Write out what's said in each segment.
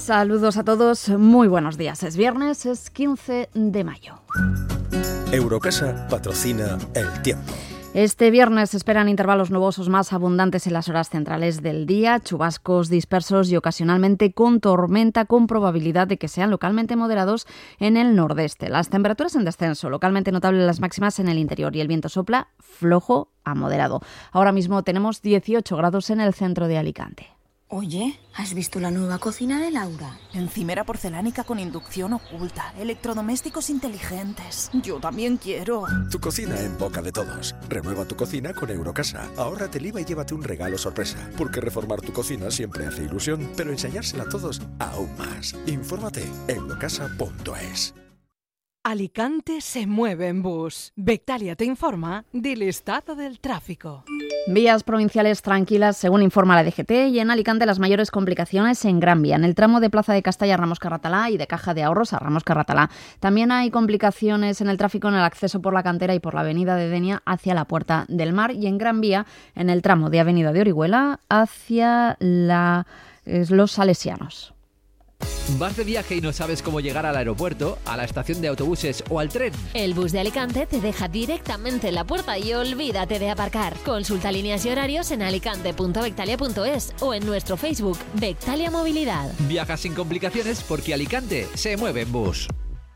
Saludos a todos, muy buenos días. Es viernes, es 15 de mayo. Eurocasa patrocina el tiempo. Este viernes se esperan intervalos nubosos más abundantes en las horas centrales del día, chubascos dispersos y ocasionalmente con tormenta, con probabilidad de que sean localmente moderados en el nordeste. Las temperaturas en descenso, localmente notables las máximas en el interior, y el viento sopla flojo a moderado. Ahora mismo tenemos 18 grados en el centro de Alicante. Oye, ¿has visto la nueva cocina de Laura? Encimera porcelánica con inducción oculta, electrodomésticos inteligentes. Yo también quiero. Tu cocina en boca de todos. Renueva tu cocina con Eurocasa. Ahórrate el IVA y llévate un regalo sorpresa. Porque reformar tu cocina siempre hace ilusión, pero ensayársela a todos aún más. Infórmate en eurocasa.es. Alicante se mueve en bus. Bectalia te informa del estado del tráfico. Vías provinciales tranquilas, según informa la DGT, y en Alicante las mayores complicaciones en Gran Vía, en el tramo de Plaza de Castalla a Ramos Carratalá y de Caja de Ahorros a Ramos Carratalá. También hay complicaciones en el tráfico en el acceso por la Cantera y por la avenida de Denia hacia la Puerta del Mar, y en Gran Vía en el tramo de avenida de Orihuela hacia los Salesianos. ¿Vas de viaje y no sabes cómo llegar al aeropuerto, a la estación de autobuses o al tren? El bus de Alicante te deja directamente en la puerta y olvídate de aparcar. Consulta líneas y horarios en alicante.bectalia.es o en nuestro Facebook Bectalia Movilidad. Viaja sin complicaciones porque Alicante se mueve en bus.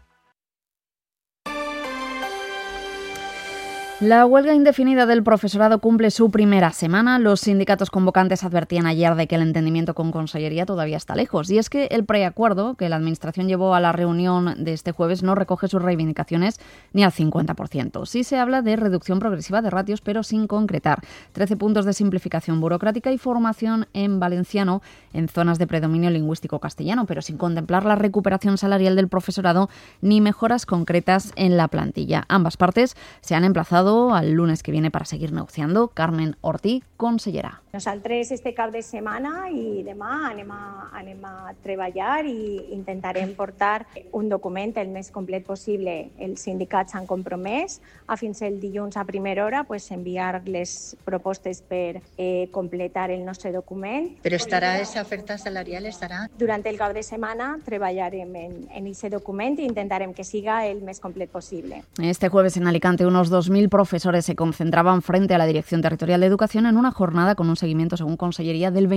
La huelga indefinida del profesorado cumple su primera semana. Los sindicatos convocantes advertían ayer de que el entendimiento con Consellería todavía está lejos. Y es que el preacuerdo que la Administración llevó a la reunión de este jueves no recoge sus reivindicaciones ni al 50%. Sí se habla de reducción progresiva de ratios, pero sin concretar. 13 puntos de simplificación burocrática y formación en valenciano en zonas de predominio lingüístico castellano, pero sin contemplar la recuperación salarial del profesorado ni mejoras concretas en la plantilla. Ambas partes se han emplazado al lunes que viene para seguir negociando. Carmen Ortí, consellera. Nosaltres este cap de setmana i demà anem a treballar i intentarem portar un document el més complet possible. Els sindicats s'han compromès a fins el dilluns a primera hora enviar les propostes per completar el nostre document. ¿Pero estará esa oferta salarial? ¿Estará? Durant el cap de setmana treballarem en ese document i intentarem que siga el més complet possible. Este jueves en Alicante unos 2.000 profesores se concentraban frente a la Dirección Territorial de Educación en una jornada con un seguimiento, según Consellería, del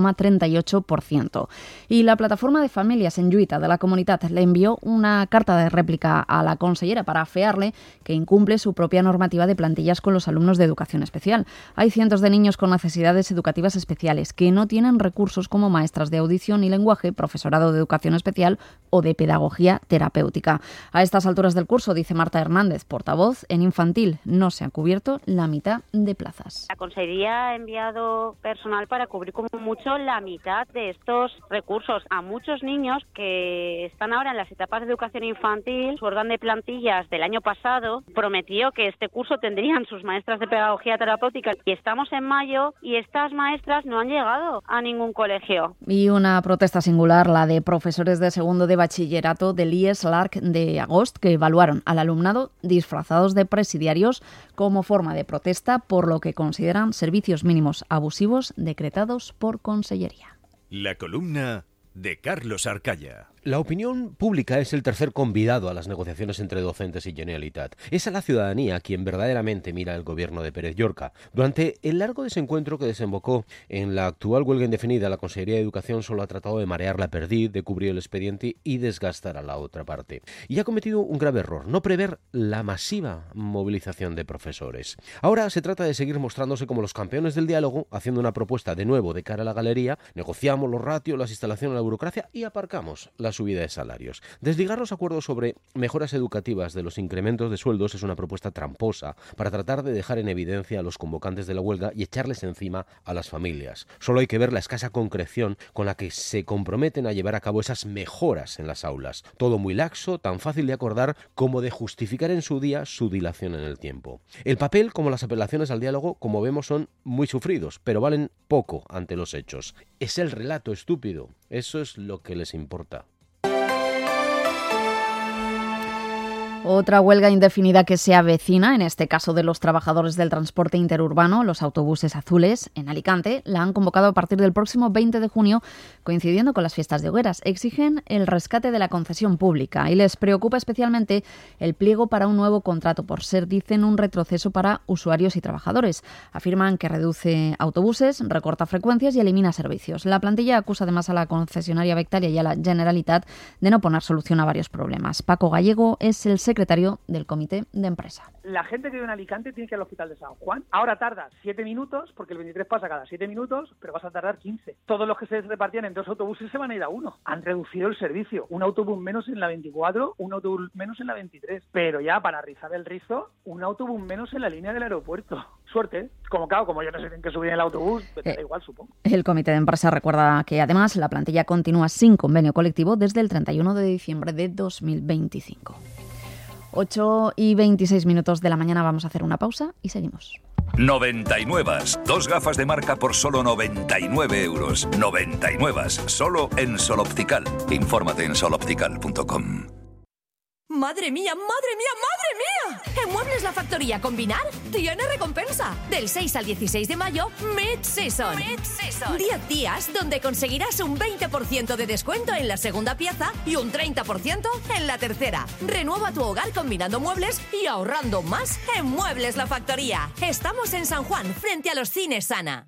22,38%. Y la plataforma de familias en Lluita de la Comunitat le envió una carta de réplica a la consellera para afearle que incumple su propia normativa de plantillas con los alumnos de educación especial. Hay cientos de niños con necesidades educativas especiales que no tienen recursos como maestras de audición y lenguaje, profesorado de educación especial o de pedagogía terapéutica. A estas alturas del curso, dice Marta Hernández, portavoz, en infantil no se ha cubierto la mitad de plazas. La Consejería ha enviado personal para cubrir como mucho la mitad de estos recursos. A muchos niños que están ahora en las etapas de educación infantil, su órgano de plantillas del año pasado prometió que este curso tendrían sus maestras de pedagogía terapéutica, y estamos en mayo y estas maestras no han llegado a ningún colegio. Y una protesta singular, la de profesores de segundo de bachillerato del IES LARC de Agost, que evaluaron al alumnado disfrazados de presidiarios como forma de protesta por lo que consideran servicios mínimos abusivos decretados por Consellería. La columna de Carlos Arcaya. La opinión pública es el tercer convidado a las negociaciones entre docentes y Generalitat. Es a la ciudadanía quien verdaderamente mira el gobierno de Pérez Llorca. Durante el largo desencuentro que desembocó en la actual huelga indefinida, la Consellería de Educación solo ha tratado de marear la perdiz, de cubrir el expediente y desgastar a la otra parte. Y ha cometido un grave error: no prever la masiva movilización de profesores. Ahora se trata de seguir mostrándose como los campeones del diálogo, haciendo una propuesta de nuevo de cara a la galería. Negociamos los ratios, las instalaciones, la burocracia y aparcamos la subida de salarios. Desligar los acuerdos sobre mejoras educativas de los incrementos de sueldos es una propuesta tramposa para tratar de dejar en evidencia a los convocantes de la huelga y echarles encima a las familias. Solo hay que ver la escasa concreción con la que se comprometen a llevar a cabo esas mejoras en las aulas. Todo muy laxo, tan fácil de acordar como de justificar en su día su dilación en el tiempo. El papel, como las apelaciones al diálogo, como vemos, son muy sufridos, pero valen poco ante los hechos. Es el relato estúpido. Eso es lo que les importa. Otra huelga indefinida que se avecina, en este caso de los trabajadores del transporte interurbano, los autobuses azules, en Alicante, la han convocado a partir del próximo 20 de junio, coincidiendo con las fiestas de hogueras. Exigen el rescate de la concesión pública y les preocupa especialmente el pliego para un nuevo contrato, por ser, dicen, un retroceso para usuarios y trabajadores. Afirman que reduce autobuses, recorta frecuencias y elimina servicios. La plantilla acusa además a la concesionaria Vectalia y a la Generalitat de no poner solución a varios problemas. Paco Gallego es el secretario del comité de empresa. La gente que vive en Alicante tiene que ir al hospital de San Juan. Ahora tarda 7 minutos, porque el 23 pasa cada 7 minutos, pero vas a tardar 15. Todos los que se repartían en 2 autobuses se van a ir a 1. Han reducido el servicio. Un autobús menos en la 24, un autobús menos en la 23. Pero ya, para rizar el rizo, un autobús menos en la línea del aeropuerto. Suerte. Como yo no sé en qué subir en el autobús, pues da igual, supongo. El comité de empresa recuerda que además la plantilla continúa sin convenio colectivo desde el 31 de diciembre de 2025. 8:26 de la mañana, vamos a hacer una pausa y seguimos. 99. 2 gafas de marca por solo 99 euros. 99. Solo en Sol Optical. Infórmate en soloptical.com. ¡Madre mía, madre mía, madre mía! En Muebles La Factoría Combinar tiene recompensa. Del 6 al 16 de mayo, Mid-Season. 10 días donde conseguirás un 20% de descuento en la segunda pieza y un 30% en la tercera. Renueva tu hogar combinando muebles y ahorrando más en Muebles La Factoría. Estamos en San Juan, frente a los cines Sana.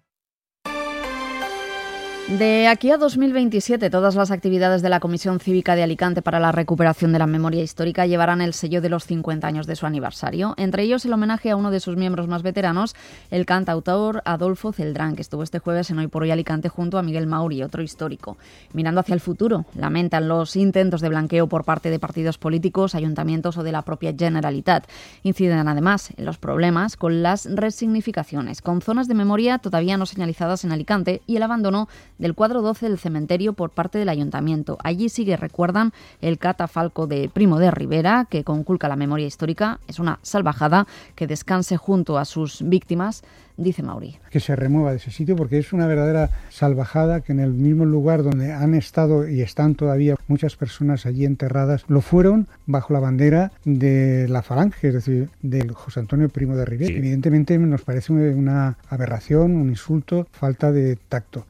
De aquí a 2027, todas las actividades de la Comisión Cívica de Alicante para la recuperación de la memoria histórica llevarán el sello de los 50 años de su aniversario. Entre ellos, el homenaje a uno de sus miembros más veteranos, el cantautor Adolfo Celdrán, que estuvo este jueves en Hoy por Hoy Alicante junto a Miguel Mauri, otro histórico. Mirando hacia el futuro, lamentan los intentos de blanqueo por parte de partidos políticos, ayuntamientos o de la propia Generalitat. Inciden además en los problemas con las resignificaciones, con zonas de memoria todavía no señalizadas en Alicante y el abandono del cuadro 12 del cementerio por parte del ayuntamiento. Allí sigue, recuerdan, el catafalco de Primo de Rivera, que conculca la memoria histórica. Es una salvajada que descanse junto a sus víctimas, dice Mauri. Que se remueva de ese sitio porque es una verdadera salvajada que en el mismo lugar donde han estado y están todavía muchas personas allí enterradas, lo fueron bajo la bandera de la Falange, es decir, del José Antonio Primo de Rivera. Sí. Evidentemente nos parece una aberración, un insulto, falta de tacto.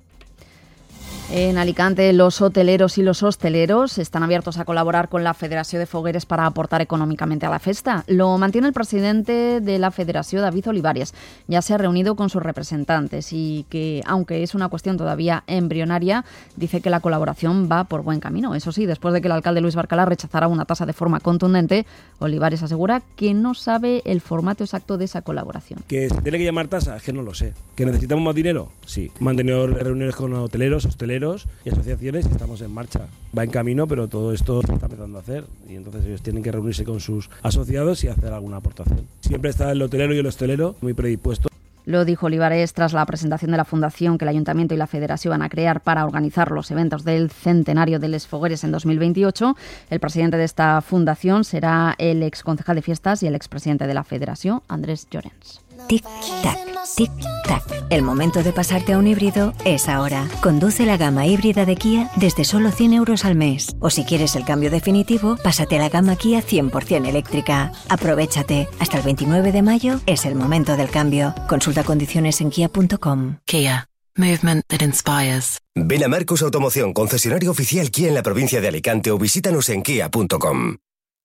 En Alicante, los hoteleros y los hosteleros están abiertos a colaborar con la Federació de Fogueres para aportar económicamente a la festa. Lo mantiene el presidente de la Federació, David Olivares. Ya se ha reunido con sus representantes y que, aunque es una cuestión todavía embrionaria, dice que la colaboración va por buen camino. Eso sí, después de que el alcalde Luis Barcala rechazara una tasa de forma contundente, Olivares asegura que no sabe el formato exacto de esa colaboración. ¿Que se tiene que llamar tasa? Es que no lo sé. ¿Que necesitamos más dinero? Sí. Hemos mantenido reuniones con hoteleros, hosteleros y asociaciones y estamos en marcha. Va en camino, pero todo esto se está empezando a hacer y entonces ellos tienen que reunirse con sus asociados y hacer alguna aportación. Siempre está el hotelero y el hostelero muy predispuestos. Lo dijo Olivares tras la presentación de la fundación que el Ayuntamiento y la Federación van a crear para organizar los eventos del centenario de Les Fogueres en 2028. El presidente de esta fundación será el exconcejal de fiestas y el expresidente de la Federación, Andrés Llorens. Tic-tac, tic-tac. El momento de pasarte a un híbrido es ahora. Conduce la gama híbrida de Kia desde solo 100 euros al mes. O si quieres el cambio definitivo, pásate a la gama Kia 100% eléctrica. Aprovéchate. Hasta el 29 de mayo es el momento del cambio. Consulta condiciones en kia.com. Kia. Movement that inspires. Ven a Marcos Automoción, concesionario oficial Kia en la provincia de Alicante o visítanos en kia.com.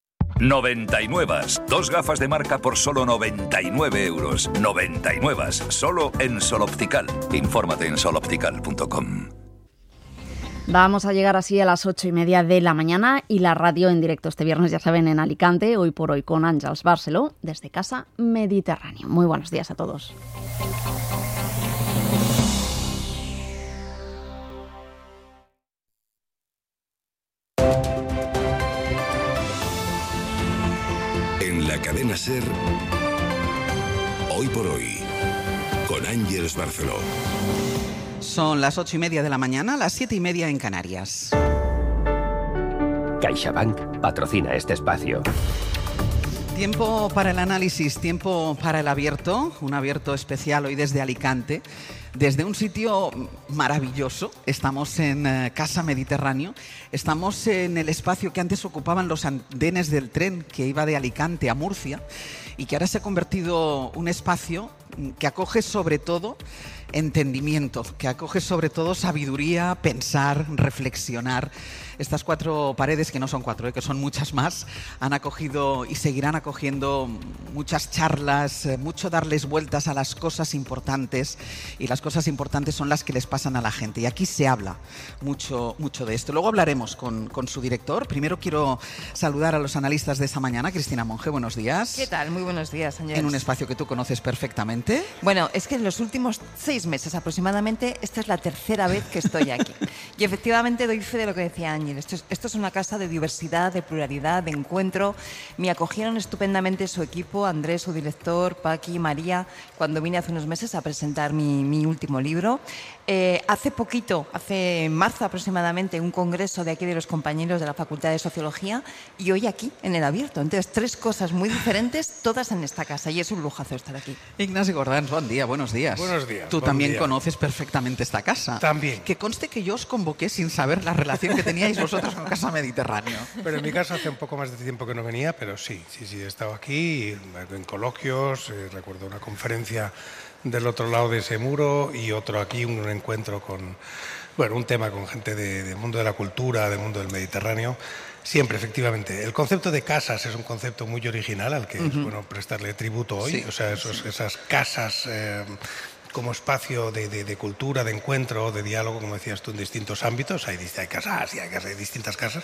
99. 2 gafas de marca por solo 99 euros. 99. Solo en Sol Optical. Infórmate en soloptical.com. Vamos a llegar así a las 8:30 de la mañana y la radio en directo este viernes, ya saben, en Alicante, Hoy por Hoy con Àngels Barceló, desde Casa Mediterráneo. Muy buenos días a todos. En la cadena SER, Hoy por Hoy, con Àngels Barceló. Son las 8:30 de la mañana, las 7:30 en Canarias. CaixaBank patrocina este espacio. Tiempo para el análisis, tiempo para el abierto, un abierto especial hoy desde Alicante, desde un sitio maravilloso. Estamos en Casa Mediterráneo, estamos en el espacio que antes ocupaban los andenes del tren que iba de Alicante a Murcia y que ahora se ha convertido un espacio que acoge sobre todo entendimiento, que acoge sobre todo sabiduría, pensar, reflexionar. Estas 4 paredes, que no son 4, que son muchas más, han acogido y seguirán acogiendo muchas charlas, mucho darles vueltas a las cosas importantes, y las cosas importantes son las que les pasan a la gente. Y aquí se habla mucho de esto. Luego hablaremos con su director. Primero quiero saludar a los analistas de esta mañana. Cristina Monge, buenos días. ¿Qué tal? Muy buenos días, Ángel. En un espacio que tú conoces perfectamente. Bueno, es que en los últimos 6 meses aproximadamente, esta es la tercera vez que estoy aquí. Y efectivamente doy fe de lo que decía Ángel. Esto es una casa de diversidad, de pluralidad, de encuentro. Me acogieron estupendamente su equipo, Andrés, su director, Paqui, María, cuando vine hace unos meses a presentar mi último libro. Hace poquito, en marzo aproximadamente, un congreso de aquí de los compañeros de la Facultad de Sociología, y hoy aquí, en el abierto. Entonces, 3 cosas muy diferentes, todas en esta casa, y es un lujazo estar aquí. Ignasi Gordans, buen día, buenos días. Buenos días. Tú también conoces perfectamente esta casa. También. Que conste que yo os convoqué sin saber la relación que teníais vosotros con Casa Mediterráneo. Pero en mi caso hace un poco más de tiempo que no venía, pero sí, he estado aquí en coloquios, recuerdo una conferencia del otro lado de ese muro y otro aquí, un encuentro con, un tema con gente del mundo de la cultura, del mundo del Mediterráneo. Siempre, efectivamente. El concepto de casas es un concepto muy original al que es bueno prestarle tributo hoy. Sí, o sea, esas casas como espacio de cultura, de encuentro, de diálogo, como decías tú, en distintos ámbitos. Hay casas y hay distintas casas.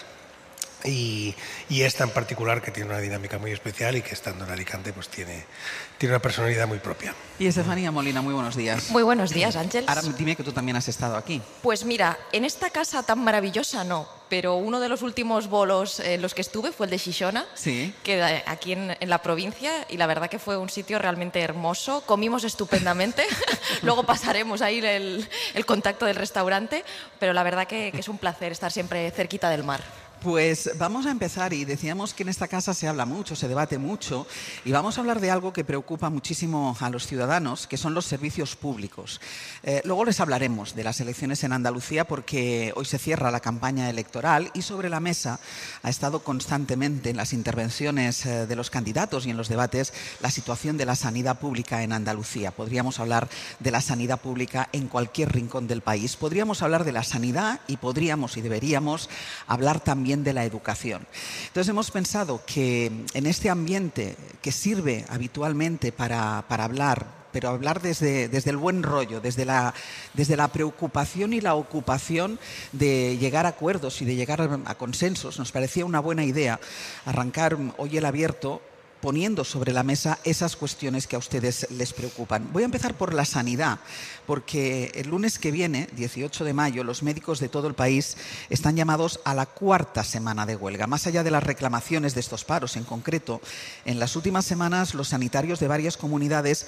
Y esta en particular, que tiene una dinámica muy especial y que estando en Alicante pues tiene una personalidad muy propia. Y Estefanía Molina, muy buenos días. Muy buenos días, Ángel. Ahora dime que tú también has estado aquí. Pues mira, en esta casa tan maravillosa no, pero uno de los últimos bolos en los que estuve fue el de Xixona, sí, que aquí en la provincia, y la verdad que fue un sitio realmente hermoso. Comimos estupendamente, luego pasaremos ahí el contacto del restaurante, pero la verdad que es un placer estar siempre cerquita del mar. Pues vamos a empezar, y decíamos que en esta casa se habla mucho, se debate mucho, y vamos a hablar de algo que preocupa muchísimo a los ciudadanos, que son los servicios públicos. Luego les hablaremos de las elecciones en Andalucía, porque hoy se cierra la campaña electoral y sobre la mesa ha estado constantemente en las intervenciones de los candidatos y en los debates la situación de la sanidad pública en Andalucía. Podríamos hablar de la sanidad pública en cualquier rincón del país. Podríamos hablar de la sanidad y podríamos y deberíamos hablar también de la educación. Entonces hemos pensado que en este ambiente que sirve habitualmente para hablar, pero hablar desde el buen rollo, desde la preocupación y la ocupación de llegar a acuerdos y de llegar a consensos, nos parecía una buena idea arrancar hoy el abierto poniendo sobre la mesa esas cuestiones que a ustedes les preocupan. Voy a empezar por la sanidad, porque el lunes que viene, 18 de mayo, los médicos de todo el país están llamados a la 4ª semana de huelga. Más allá de las reclamaciones de estos paros en concreto, en las últimas semanas los sanitarios de varias comunidades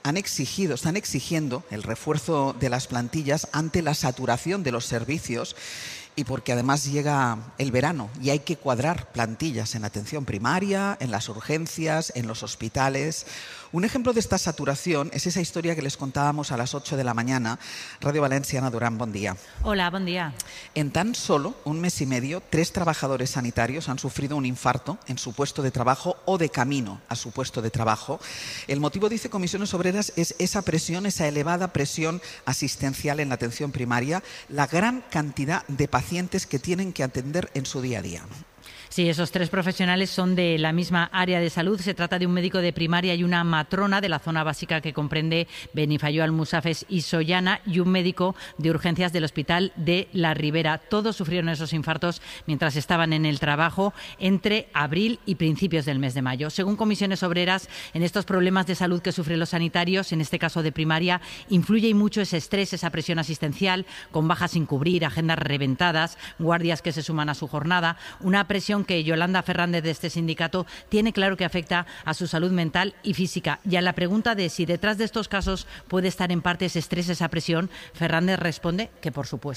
están exigiendo el refuerzo de las plantillas ante la saturación de los servicios, y porque además llega el verano y hay que cuadrar plantillas en atención primaria, en las urgencias, en los hospitales. Un ejemplo de esta saturación es esa historia que les contábamos a las 8 de la mañana. Radio Valencia, Ana Durán, buen día. Hola, buen día. En tan solo un mes y medio, 3 trabajadores sanitarios han sufrido un infarto en su puesto de trabajo o de camino a su puesto de trabajo. El motivo, dice Comisiones Obreras, es esa presión, esa elevada presión asistencial en la atención primaria, la gran cantidad de pacientes que tienen que atender en su día a día. Sí, esos 3 profesionales son de la misma área de salud. Se trata de un médico de primaria y una matrona de la zona básica que comprende Benifayó, Almusafes y Sollana, y un médico de urgencias del Hospital de La Ribera. Todos sufrieron esos infartos mientras estaban en el trabajo entre abril y principios del mes de mayo. Según Comisiones Obreras, en estos problemas de salud que sufren los sanitarios, en este caso de primaria, influye y mucho ese estrés, esa presión asistencial, con bajas sin cubrir, agendas reventadas, guardias que se suman a su jornada, una presión que Yolanda Fernández, de este sindicato, tiene claro que afecta a su salud mental y física. Y a la pregunta de si detrás de estos casos puede estar en parte ese estrés, esa presión, Fernández responde que por supuesto.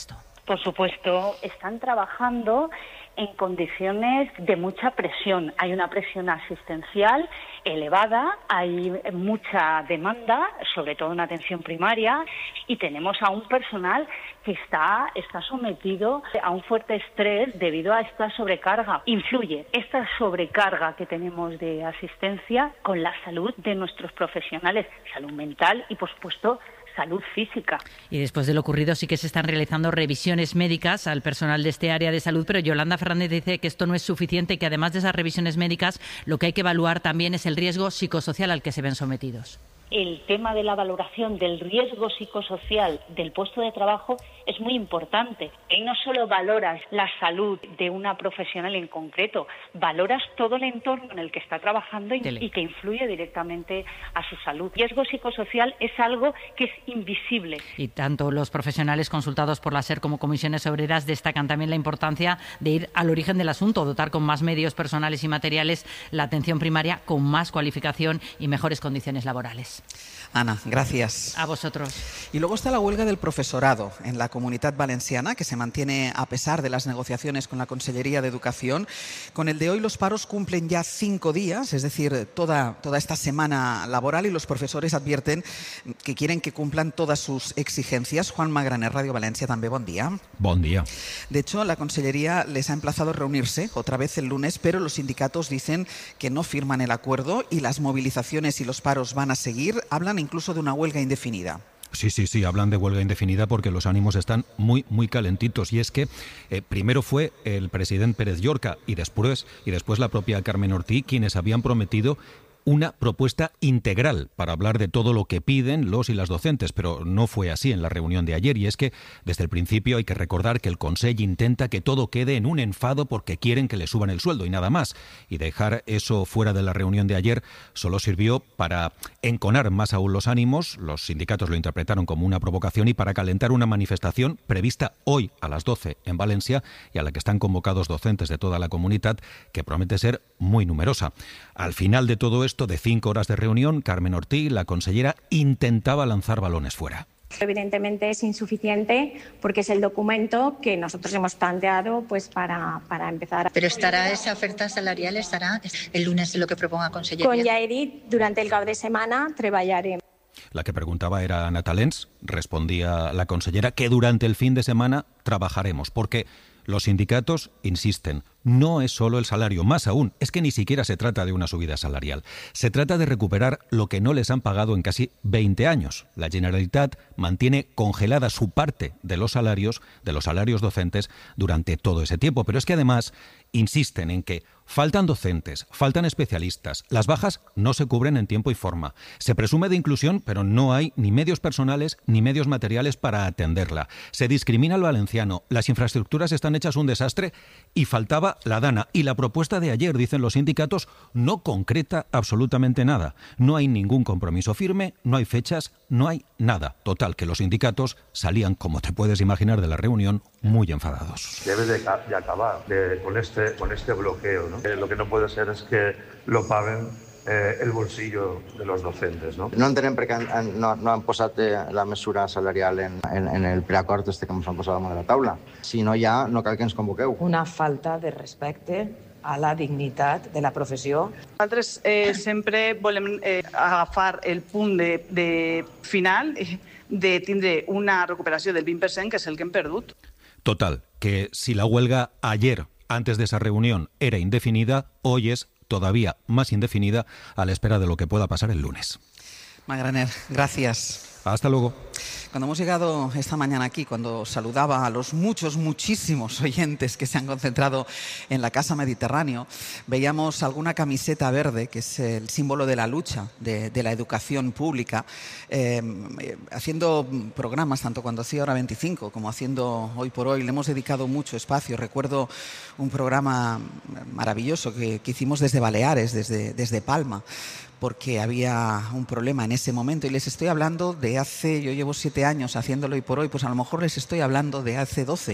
por supuesto, están trabajando en condiciones de mucha presión. Hay una presión asistencial elevada, hay mucha demanda, sobre todo en atención primaria, y tenemos a un personal que está sometido a un fuerte estrés debido a esta sobrecarga. Influye esta sobrecarga que tenemos de asistencia con la salud de nuestros profesionales, salud mental y, por supuesto, salud física. Y después de lo ocurrido sí que se están realizando revisiones médicas al personal de este área de salud, pero Yolanda Fernández dice que esto no es suficiente, que además de esas revisiones médicas lo que hay que evaluar también es el riesgo psicosocial al que se ven sometidos. El tema de la valoración del riesgo psicosocial del puesto de trabajo es muy importante. Y no solo valoras la salud de una profesional en concreto, valoras todo el entorno en el que está trabajando y que influye directamente a su salud. El riesgo psicosocial es algo que es invisible. Y tanto los profesionales consultados por la SER como comisiones obreras destacan también la importancia de ir al origen del asunto, dotar con más medios personales y materiales la atención primaria con más cualificación y mejores condiciones laborales. Ana, gracias. A vosotros. Y luego está la huelga del profesorado en la Comunitat Valenciana, que se mantiene a pesar de las negociaciones con la Consellería de Educación. Con el de hoy los paros cumplen ya 5 días, es decir, toda esta semana laboral, y los profesores advierten que quieren que cumplan todas sus exigencias. Juan Magraner, Radio Valencia, també bon dia. Bon día. De hecho, la Consellería les ha emplazado a reunirse otra vez el lunes, pero los sindicatos dicen que no firman el acuerdo y las movilizaciones y los paros van a seguir. Hablan incluso de una huelga indefinida. Sí, hablan de huelga indefinida porque los ánimos están muy calentitos. Y es que primero fue el presidente Pérez Llorca y después la propia Carmen Ortí quienes habían prometido una propuesta integral para hablar de todo lo que piden los y las docentes, pero no fue así en la reunión de ayer, y es que desde el principio hay que recordar que el Consell intenta que todo quede en un enfado porque quieren que le suban el sueldo y nada más, y dejar eso fuera de la reunión de ayer solo sirvió para enconar más aún los ánimos. Los sindicatos lo interpretaron como una provocación y para calentar una manifestación prevista hoy a las 12 en Valencia y a la que están convocados docentes de toda la comunidad, que promete ser muy numerosa. Al final de todo esto, de 5 horas de reunión, Carmen Ortí, la consellera, intentaba lanzar balones fuera. Evidentemente es insuficiente porque es el documento que nosotros hemos planteado pues para empezar. Pero estará esa oferta salarial, estará el lunes lo que proponga Consellería. Con ja he dit, durant el cap de setmana treballarem. La que preguntaba era Ana Talens. Respondía la consellera que durante el fin de semana trabajaremos, porque los sindicatos insisten, no es solo el salario, más aún, es que ni siquiera se trata de una subida salarial. Se trata de recuperar lo que no les han pagado en casi 20 años. La Generalitat mantiene congelada su parte de los salarios docentes durante todo ese tiempo. Pero es que además insisten en que faltan docentes, faltan especialistas, las bajas no se cubren en tiempo y forma. Se presume de inclusión, pero no hay ni medios personales ni medios materiales para atenderla. Se discrimina al valenciano, las infraestructuras están hechas un desastre y faltaba la DANA. Y la propuesta de ayer, dicen los sindicatos, no concreta absolutamente nada. No hay ningún compromiso firme, no hay fechas, no hay nada. Total, que los sindicatos salían, como te puedes imaginar, de la reunión muy enfadados. Debe de acabar con este bloqueo, ¿no? Lo que no puede ser es que lo paguen el bolsillo de los docentes, no? No entenem perquè no han posat la mesura salarial en el preacord que ens han posat damunt de la taula. Si no hi ha, no cal que ens convoqueu. Una falta de respecte a la dignitat de la professió. Nosaltres sempre volem agafar el punt de final de tindre una recuperació del 20%, que és el que hem perdut. Total, que si la huelga ayer, antes de esa reunión, era indefinida, hoy es todavía más indefinida a la espera de lo que pueda pasar el lunes. Magraner, gracias. Hasta luego. Cuando hemos llegado esta mañana aquí, cuando saludaba a los muchísimos oyentes que se han concentrado en la Casa Mediterráneo, veíamos alguna camiseta verde, que es el símbolo de la lucha de la educación pública, haciendo programas, tanto cuando hacía Hora 25 como haciendo Hoy por Hoy. Le hemos dedicado mucho espacio. Recuerdo un programa maravilloso que hicimos desde Baleares, desde Palma, porque había un problema en ese momento, y les estoy hablando de hace, yo llevo 7 años haciéndolo Hoy por Hoy, pues a lo mejor les estoy hablando de hace 12